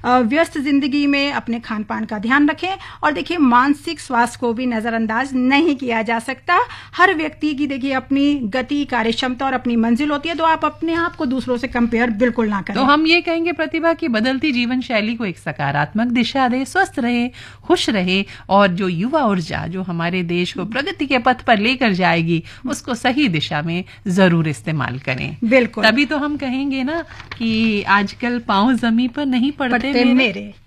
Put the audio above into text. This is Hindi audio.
व्यस्त जिंदगी में अपने खान पान का ध्यान रखें। और देखिए मानसिक स्वास्थ्य को भी नजरअंदाज नहीं किया जा सकता। हर व्यक्ति की देखिए अपनी गति, कार्य क्षमता और अपनी मंजिल होती है, तो आप अपने आप को दूसरों से कंपेयर बिल्कुल ना करें। तो हम ये कहेंगे प्रतिभा की बदलती जीवन शैली को एक सकारात्मक दिशा दे, स्वस्थ रहे, खुश रहे, और जो युवा ऊर्जा जो हमारे देश को प्रगति के पथ पर लेकर जाएगी उसको सही दिशा में जरूर इस्तेमाल करें। बिल्कुल, तभी तो हम कहेंगे ना कि आजकल पांव जमीन पर नहीं पड़ते मेरे।